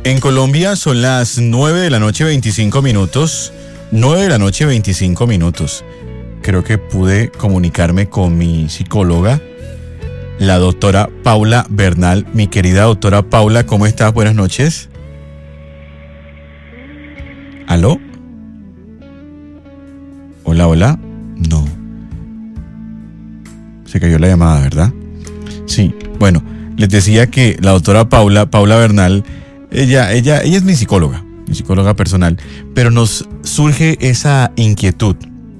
En Colombia son las 9 de la noche 25 minutos. 9 de la noche 25 minutos. Creo que pude comunicarme con mi psicóloga, la doctora Paula Bernal. Mi querida doctora Paula, ¿cómo estás? Buenas noches. ¿Aló? Hola, hola. No. Se cayó la llamada, ¿verdad? Sí. Bueno, les decía que la doctora Paula Bernal, ella es mi psicóloga personal, pero nos surge esa inquietud.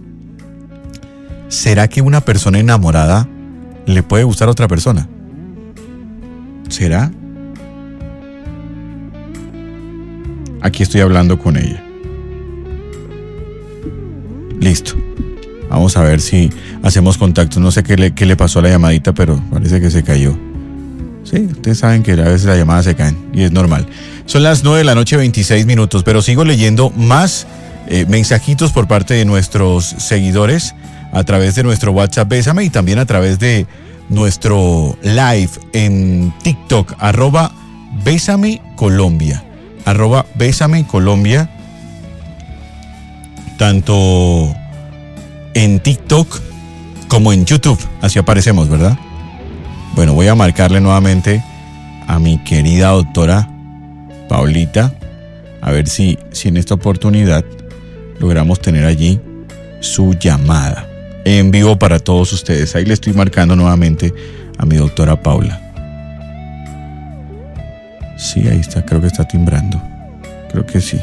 ¿Será que una persona enamorada le puede gustar a otra persona? ¿Será? Aquí estoy hablando con ella. Listo. Vamos a ver si hacemos contacto. No sé qué le pasó a la llamadita, pero parece que se cayó. Sí, ustedes saben que a veces las llamadas se caen y es normal. Son las 9 de la noche 26 minutos, pero sigo leyendo más mensajitos por parte de nuestros seguidores a través de nuestro WhatsApp Bésame y también a través de nuestro live en TikTok, @Bésame Colombia, @Bésame Colombia, tanto en TikTok como en YouTube, así aparecemos, ¿verdad? Bueno, voy a marcarle nuevamente a mi querida doctora Paulita, a ver si en esta oportunidad logramos tener allí su llamada en vivo para todos ustedes. Ahí le estoy marcando nuevamente a mi doctora Paula. Sí, ahí está, creo que está timbrando. Creo que sí.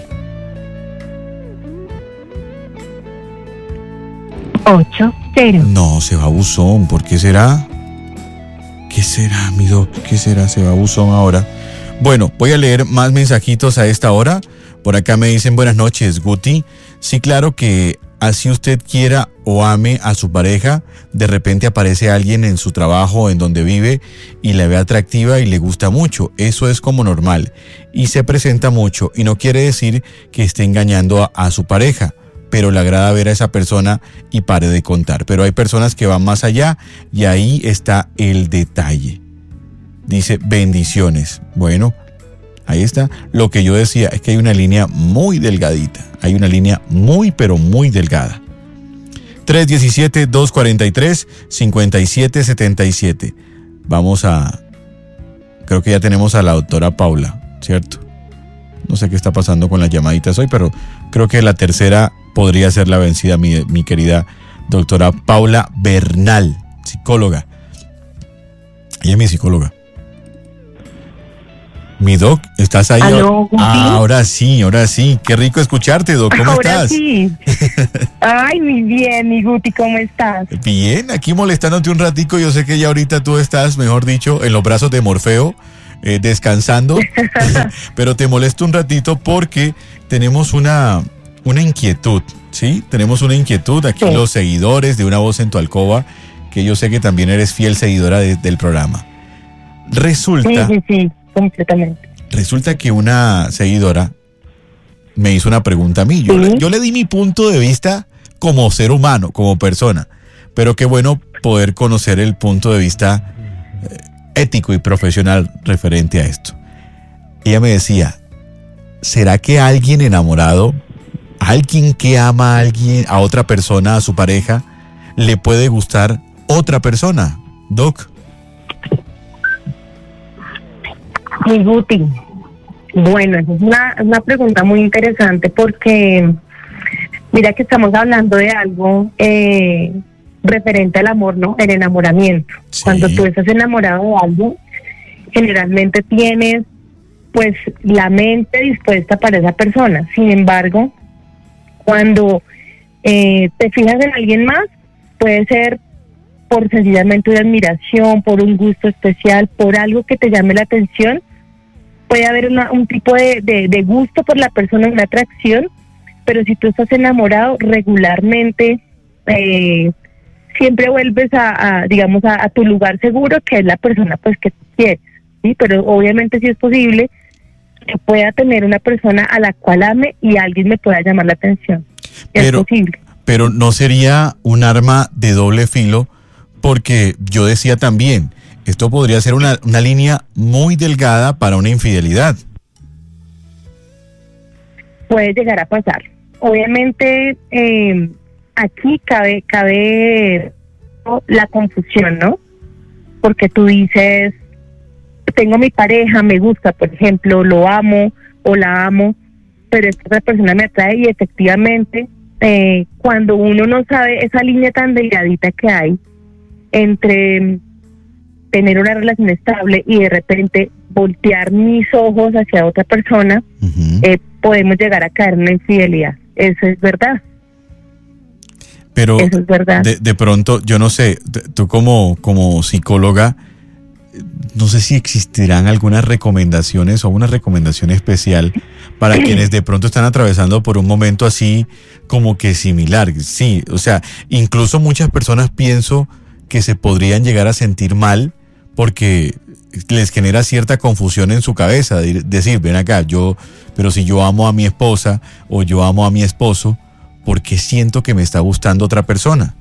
80. No, se va a buzón. ¿Por qué será? ¿Qué será, mi doc? ¿Qué será? Se va a buzón ahora. Bueno, voy a leer más mensajitos a esta hora. Por acá me dicen buenas noches, Guti. Sí, claro que así usted quiera o ame a su pareja, de repente aparece alguien en su trabajo, en donde vive, y la ve atractiva y le gusta mucho. Eso es como normal. Y se presenta mucho, y no quiere decir que esté engañando a su pareja, pero le agrada ver a esa persona y pare de contar. Pero hay personas que van más allá y ahí está el detalle. Dice bendiciones. Bueno, ahí está. Lo que yo decía es que hay una línea muy delgadita. Hay una línea muy, pero muy delgada. 317-243-5777. Creo que ya tenemos a la doctora Paula, ¿cierto? No sé qué está pasando con las llamaditas hoy, pero creo que la tercera podría ser la vencida, mi querida doctora Paula Bernal, psicóloga. Ella es mi psicóloga. Mi doc, ¿estás ahí? ¿Aló, Guti? Ahora sí. Qué rico escucharte, doc. ¿Cómo ahora estás? Sí. Ay, muy bien, mi Guti, ¿cómo estás? Bien, aquí molestándote un ratico. Yo sé que ya ahorita tú estás, mejor dicho, en los brazos de Morfeo, descansando. Pero te molesto un ratito porque tenemos una inquietud, ¿sí? Tenemos una inquietud aquí, sí. Los seguidores de Una Voz en tu Alcoba, que yo sé que también eres fiel seguidora del programa. Resulta... Sí, completamente. Resulta que una seguidora me hizo una pregunta a mí. Yo le di mi punto de vista como ser humano, como persona, pero qué bueno poder conocer el punto de vista ético y profesional referente a esto. Ella me decía, ¿será que alguien enamorado, alguien que ama a otra persona, a su pareja, le puede gustar otra persona, Doc? Mi Guti, bueno, esa es una pregunta muy interesante porque mira que estamos hablando de algo referente al amor, ¿no? El enamoramiento. Sí. Cuando tú estás enamorado de alguien, generalmente tienes pues la mente dispuesta para esa persona. Sin embargo, cuando te fijas en alguien más, puede ser por sencillamente una admiración, por un gusto especial, por algo que te llame la atención. Puede haber un tipo de gusto por la persona, una atracción, pero si tú estás enamorado regularmente, siempre vuelves a tu lugar seguro, que es la persona pues que quieres, ¿sí? Pero obviamente sí es posible que pueda tener una persona a la cual ame y alguien me pueda llamar la atención. Es posible. Pero no sería un arma de doble filo, porque yo decía también, esto podría ser una línea muy delgada para una infidelidad. puede llegar a pasar. Obviamente, aquí cabe la confusión, ¿no? Porque tú dices, tengo mi pareja, me gusta, por ejemplo, lo amo o la amo, pero esta otra persona me atrae, y efectivamente, cuando uno no sabe esa línea tan delgadita que hay entre tener una relación estable y de repente voltear mis ojos hacia otra persona, podemos llegar a caer en una infidelidad. Eso es verdad. Pero eso es verdad. De pronto, yo no sé, tú como psicóloga, no sé si existirán algunas recomendaciones o una recomendación especial para quienes de pronto están atravesando por un momento así como que similar. Sí, o sea, incluso muchas personas pienso que se podrían llegar a sentir mal porque les genera cierta confusión en su cabeza, decir, ven acá, pero si yo amo a mi esposa o yo amo a mi esposo, ¿por qué siento que me está gustando otra persona?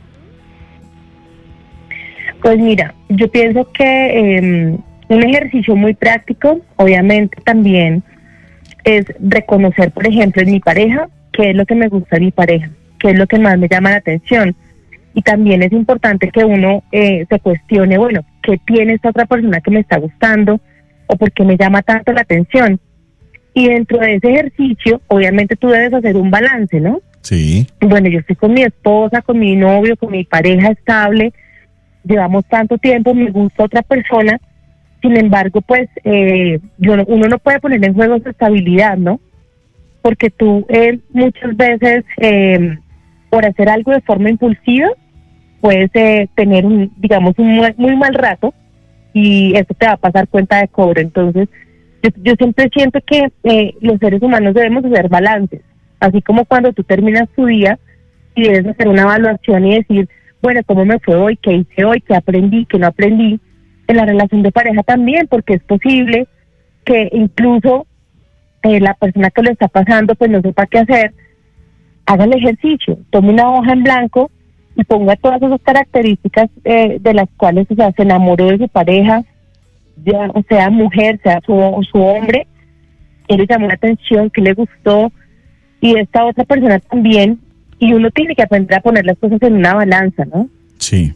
Pues mira, yo pienso que un ejercicio muy práctico, obviamente también, es reconocer, por ejemplo, en mi pareja, qué es lo que me gusta de mi pareja, qué es lo que más me llama la atención. Y también es importante que uno se cuestione, bueno, ¿qué tiene esta otra persona que me está gustando? ¿O por qué me llama tanto la atención? Y dentro de ese ejercicio, obviamente tú debes hacer un balance, ¿no? Sí. Bueno, yo estoy con mi esposa, con mi novio, con mi pareja estable, llevamos tanto tiempo, me gusta otra persona, sin embargo, pues uno no puede poner en juego su estabilidad, ¿no? Porque tú muchas veces, por hacer algo de forma impulsiva, puedes tener un muy mal rato, y eso te va a pasar cuenta de cobre. Entonces, yo siempre siento que los seres humanos debemos hacer balances, así como cuando tú terminas tu día y debes hacer una evaluación y decir, bueno, ¿cómo me fue hoy? ¿Qué hice hoy? ¿Qué aprendí? ¿Qué no aprendí? En la relación de pareja también, porque es posible que incluso la persona que lo está pasando pues no sepa qué hacer. Haga el ejercicio, tome una hoja en blanco y ponga todas esas características de las cuales, o sea, se enamoró de su pareja, ya, o sea, mujer, sea su hombre, que le llamó la atención, que le gustó, y esta otra persona también, y uno tiene que aprender a poner las cosas en una balanza, ¿no? Sí.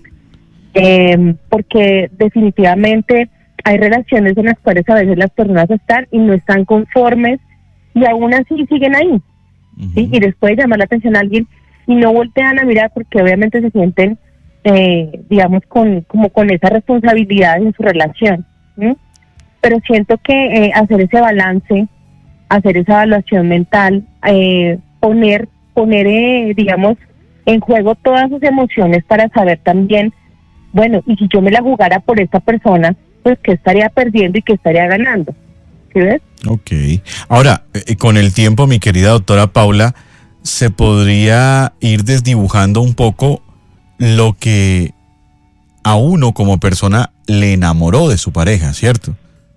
Porque definitivamente hay relaciones en las cuales a veces las personas están y no están conformes, y aún así siguen ahí. ¿Sí? Y les puede llamar la atención a alguien y no voltean a mirar porque obviamente se sienten, digamos, con esa responsabilidad en su relación. ¿Sí? Pero siento que hacer ese balance, hacer esa evaluación mental, poner digamos, en juego todas sus emociones para saber también, bueno, y si yo me la jugara por esta persona, pues qué estaría perdiendo y qué estaría ganando. ¿Sí ves? Ok. Ahora, con el tiempo, mi querida doctora Paula, se podría ir desdibujando un poco lo que a uno como persona le enamoró de su pareja, ¿cierto?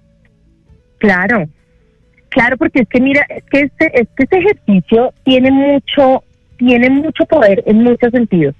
Claro, porque es que mira, es que este ejercicio tiene mucho poder en muchos sentidos.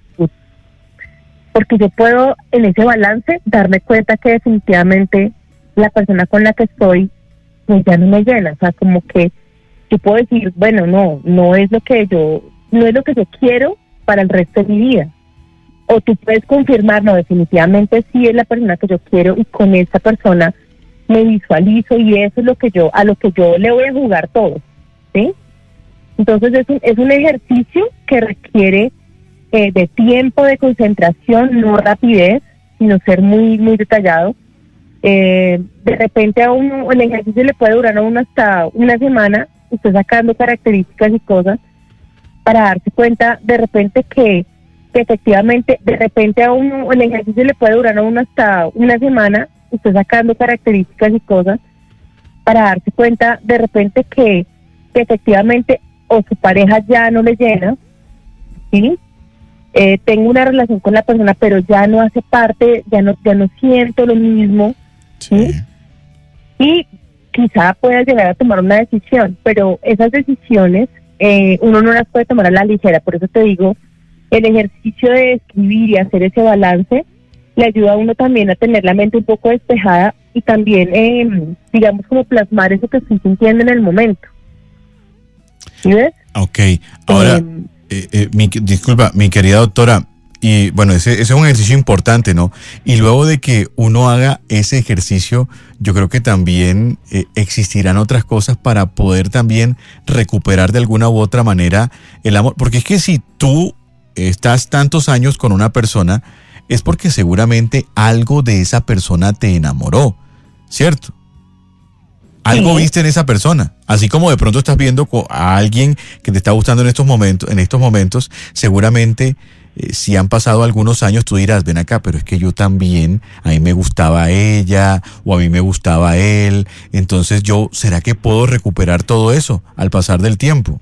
Porque yo puedo en ese balance darme cuenta que definitivamente la persona con la que estoy pues ya no me llena, o sea, como que yo puedo decir, bueno, no es lo que yo quiero para el resto de mi vida. O tú puedes confirmar, no, definitivamente sí es la persona que yo quiero y con esta persona me visualizo y eso es a lo que yo le voy a jugar todo, ¿sí? Entonces es un ejercicio que requiere de tiempo, de concentración, no rapidez, sino ser muy, muy detallado. De repente a uno, el ejercicio le puede durar a uno hasta una semana, usted sacando características y cosas para darse cuenta de repente que efectivamente, de repente a uno, el ejercicio le puede durar a uno hasta una semana, usted sacando características y cosas para darse cuenta de repente que efectivamente o su pareja ya no le llena, ¿sí? Tengo una relación con la persona pero ya no hace parte, ya no siento lo mismo, ¿sí? Y quizá pueda llegar a tomar una decisión, pero esas decisiones uno no las puede tomar a la ligera. Por eso te digo, el ejercicio de escribir y hacer ese balance le ayuda a uno también a tener la mente un poco despejada y también, digamos, como plasmar eso que estoy sintiendo en el momento. ¿Sí ves? Ok, ahora, disculpa, mi querida doctora, y bueno, ese es un ejercicio importante, ¿no? Y luego de que uno haga ese ejercicio, yo creo que también existirán otras cosas para poder también recuperar de alguna u otra manera el amor. Porque es que si tú estás tantos años con una persona, es porque seguramente algo de esa persona te enamoró, ¿cierto? Algo viste en esa persona, así como de pronto estás viendo a alguien que te está gustando en estos momentos, seguramente si han pasado algunos años tú dirás, ven acá, pero es que yo también, a mí me gustaba ella o a mí me gustaba él, entonces ¿será que puedo recuperar todo eso al pasar del tiempo?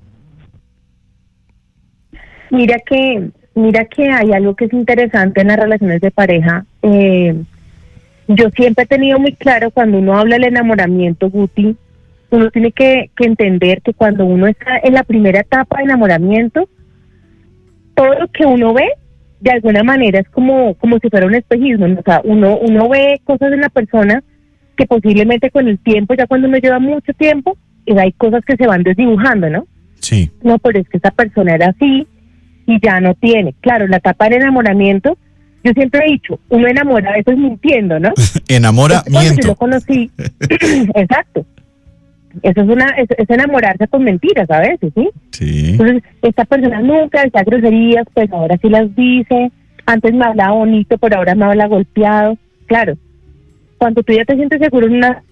Mira que hay algo que es interesante en las relaciones de pareja. Yo siempre he tenido muy claro cuando uno habla del enamoramiento, Guti, uno tiene que entender que cuando uno está en la primera etapa de enamoramiento, todo lo que uno ve, de alguna manera es como si fuera un espejismo, ¿no? O sea, uno ve cosas en la persona que posiblemente con el tiempo, ya cuando uno lleva mucho tiempo, hay cosas que se van desdibujando, ¿no? Sí. No, pero es que esa persona era así y ya no tiene. Claro, la etapa del enamoramiento, yo siempre he dicho, uno enamora a veces mintiendo, ¿no? Enamoramiento. Yo lo conocí, exacto. Eso es enamorarse con mentiras a veces, ¿sí? Sí. Entonces, esta persona nunca decía groserías, pues ahora sí las dice. Antes me hablaba bonito, pero ahora me habla golpeado. Claro, cuando tú ya te sientes seguro en una...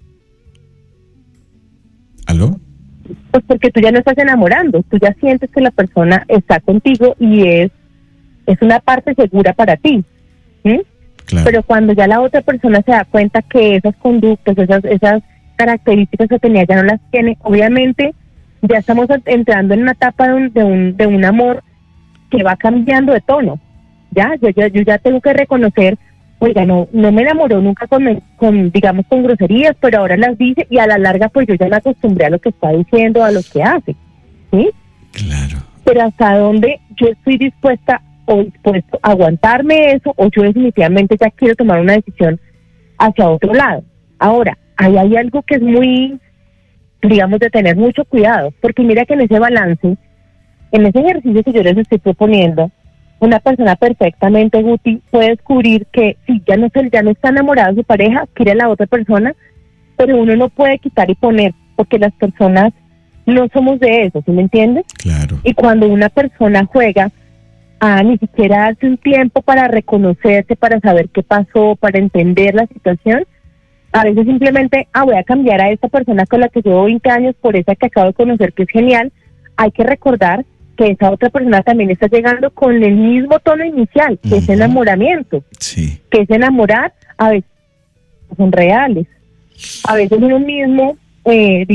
¿Aló? Pues porque tú ya no estás enamorando, tú ya sientes que la persona está contigo y es una parte segura para ti, ¿sí? Claro. Pero cuando ya la otra persona se da cuenta que esas conductas, esas características que tenía ya no las tiene, obviamente ya estamos entrando en una etapa de un amor que va cambiando de tono. Yo ya tengo que reconocer, oiga, no me enamoró nunca con groserías, pero ahora las dice y a la larga pues yo ya me acostumbré a lo que está diciendo, a lo que hace, ¿sí? Claro. Pero hasta dónde yo estoy dispuesta o dispuesto a aguantarme eso, o yo definitivamente ya quiero tomar una decisión hacia otro lado. Ahora, ahí hay algo que es muy, de tener mucho cuidado, porque mira que en ese balance, en ese ejercicio que yo les estoy proponiendo, una persona perfectamente, Guti, puede descubrir que sí, ya no está enamorada de su pareja, quiere a la otra persona, pero uno no puede quitar y poner, porque las personas no somos de eso, ¿sí me entiendes? Claro. Y cuando una persona juega a ni siquiera darse un tiempo para reconocerse, para saber qué pasó, para entender la situación, a veces simplemente, voy a cambiar a esta persona con la que llevo 20 años por esa que acabo de conocer, que es genial. Hay que recordar que esa otra persona también está llegando con el mismo tono inicial, que es enamoramiento. Sí. Que es enamorar, a veces son reales. A veces uno mismo,